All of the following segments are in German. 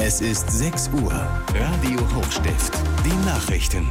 Es ist 6 Uhr. Radio Hochstift. Die Nachrichten.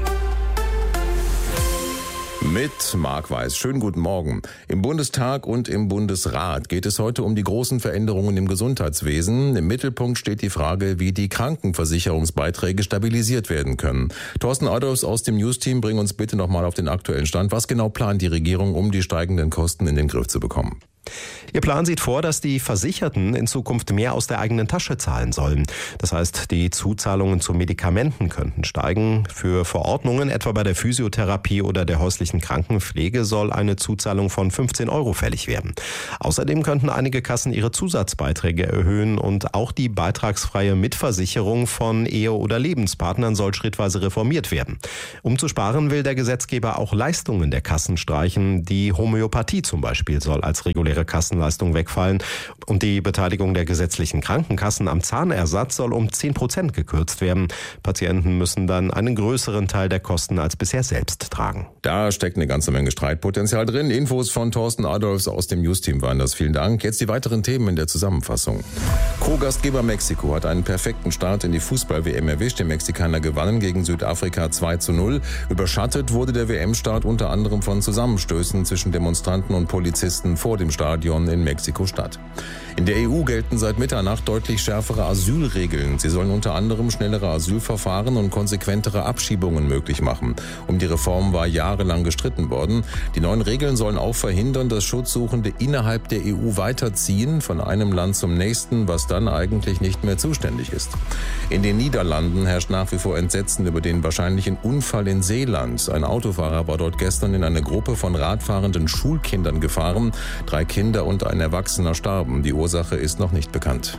Mit Marc Weiß. Schönen guten Morgen. Im Bundestag und im Bundesrat geht es heute um die großen Veränderungen im Gesundheitswesen. Im Mittelpunkt steht die Frage, wie die Krankenversicherungsbeiträge stabilisiert werden können. Thorsten Adolfs aus dem News-Team, bring uns bitte nochmal auf den aktuellen Stand. Was genau plant die Regierung, um die steigenden Kosten in den Griff zu bekommen? Ihr Plan sieht vor, dass die Versicherten in Zukunft mehr aus der eigenen Tasche zahlen sollen. Das heißt, die Zuzahlungen zu Medikamenten könnten steigen. Für Verordnungen, etwa bei der Physiotherapie oder der häuslichen Krankenpflege, soll eine Zuzahlung von 15 € fällig werden. Außerdem könnten einige Kassen ihre Zusatzbeiträge erhöhen und auch die beitragsfreie Mitversicherung von Ehe- oder Lebenspartnern soll schrittweise reformiert werden. Um zu sparen, will der Gesetzgeber auch Leistungen der Kassen streichen. Die Homöopathie zum Beispiel soll als reguläre Kassenleistung wegfallen und die Beteiligung der gesetzlichen Krankenkassen am Zahnersatz soll um 10% gekürzt werden. Patienten müssen dann einen größeren Teil der Kosten als bisher selbst tragen. Da steckt eine ganze Menge Streitpotenzial drin. Infos von Thorsten Adolfs aus dem News-Team waren das. Vielen Dank. Jetzt die weiteren Themen in der Zusammenfassung. Co-Gastgeber Mexiko hat einen perfekten Start in die Fußball-WM erwischt. Die Mexikaner gewannen gegen Südafrika 2:0. Überschattet wurde der WM-Start unter anderem von Zusammenstößen zwischen Demonstranten und Polizisten vor dem Stadion in Mexiko-Stadt. In der EU gelten seit Mitternacht deutlich schärfere Asylregeln. Sie sollen unter anderem schnellere Asylverfahren und konsequentere Abschiebungen möglich machen. Um die Reform war jahrelang gestritten worden. Die neuen Regeln sollen auch verhindern, dass Schutzsuchende innerhalb der EU weiterziehen, von einem Land zum nächsten, was dann eigentlich nicht mehr zuständig ist. In den Niederlanden herrscht nach wie vor Entsetzen über den wahrscheinlichen Unfall in Zeeland. Ein Autofahrer war dort gestern in eine Gruppe von radfahrenden Schulkindern gefahren. 3 Kinder und ein Erwachsener starben. Die Ursache ist noch nicht bekannt.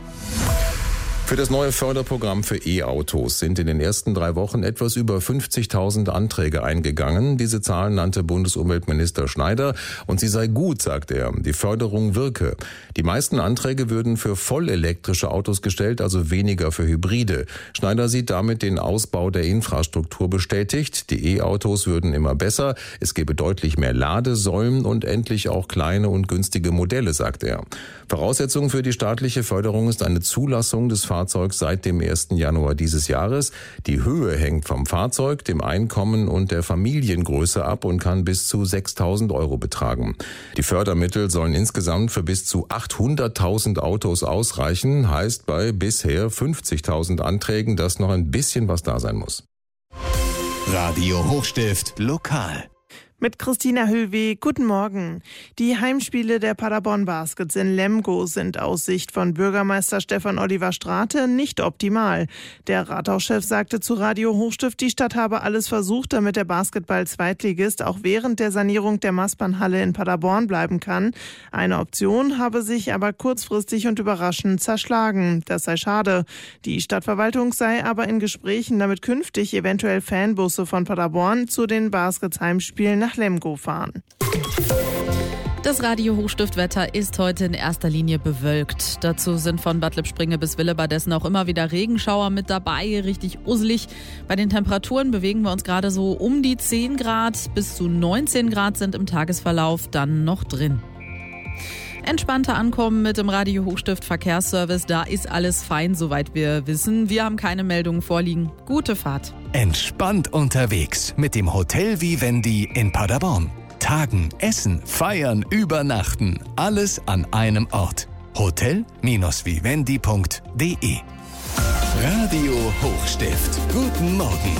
Für das neue Förderprogramm für E-Autos sind in den ersten 3 Wochen etwas über 50.000 Anträge eingegangen. Diese Zahlen nannte Bundesumweltminister Schneider und sie sei gut, sagt er. Die Förderung wirke. Die meisten Anträge würden für vollelektrische Autos gestellt, also weniger für Hybride. Schneider sieht damit den Ausbau der Infrastruktur bestätigt. Die E-Autos würden immer besser. Es gebe deutlich mehr Ladesäulen und endlich auch kleine und günstige Modelle, sagt er. Voraussetzung für die staatliche Förderung ist eine Zulassung des Fahrzeugs seit dem 1. Januar dieses Jahres. Die Höhe hängt vom Fahrzeug, dem Einkommen und der Familiengröße ab und kann bis zu 6.000 € betragen. Die Fördermittel sollen insgesamt für bis zu 800.000 Autos ausreichen, heißt bei bisher 50.000 Anträgen, dass noch ein bisschen was da sein muss. Radio Hochstift lokal. Mit Christina Höllweg, guten Morgen. Die Heimspiele der Paderborn Baskets in Lemgo sind aus Sicht von Bürgermeister Stefan Oliver Strate nicht optimal. Der Rathauschef sagte zu Radio Hochstift, die Stadt habe alles versucht, damit der Basketball-Zweitligist auch während der Sanierung der Maßbahnhalle in Paderborn bleiben kann. Eine Option habe sich aber kurzfristig und überraschend zerschlagen. Das sei schade. Die Stadtverwaltung sei aber in Gesprächen, damit künftig eventuell Fanbusse von Paderborn zu den Baskets-Heimspielen nach Lemgo fahren. Das Radio Hochstiftwetter ist heute in erster Linie bewölkt. Dazu sind von Bad Lippspringe bis Willebadessen auch immer wieder Regenschauer mit dabei, richtig usselig. Bei den Temperaturen bewegen wir uns gerade so um die 10 Grad, bis zu 19 Grad sind im Tagesverlauf dann noch drin. Entspannter ankommen mit dem Radio Hochstift Verkehrsservice, da ist alles fein, soweit wir wissen. Wir haben keine Meldungen vorliegen. Gute Fahrt. Entspannt unterwegs mit dem Hotel Vivendi in Paderborn. Tagen, essen, feiern, übernachten. Alles an einem Ort. Hotel-vivendi.de. Radio Hochstift. Guten Morgen.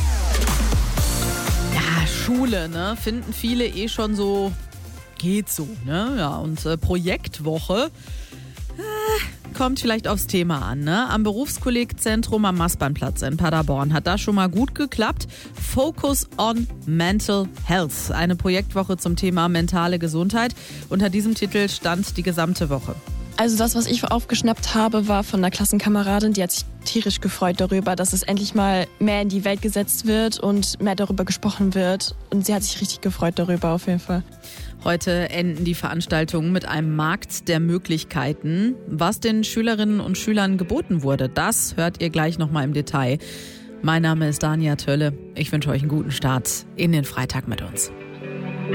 Ja, Schule, ne? Finden viele schon so... Geht so, ne? Ja, und Projektwoche kommt vielleicht aufs Thema an, ne? Am Berufskollegzentrum am Maßbahnplatz in Paderborn hat das schon mal gut geklappt. Focus on Mental Health, eine Projektwoche zum Thema mentale Gesundheit. Unter diesem Titel stand die gesamte Woche. Also das, was ich aufgeschnappt habe, war von einer Klassenkameradin, die hat sich tierisch gefreut darüber, dass es endlich mal mehr in die Welt gesetzt wird und mehr darüber gesprochen wird. Und sie hat sich richtig gefreut darüber auf jeden Fall. Heute enden die Veranstaltungen mit einem Markt der Möglichkeiten. Was den Schülerinnen und Schülern geboten wurde, das hört ihr gleich nochmal im Detail. Mein Name ist Dania Tölle. Ich wünsche euch einen guten Start in den Freitag mit uns.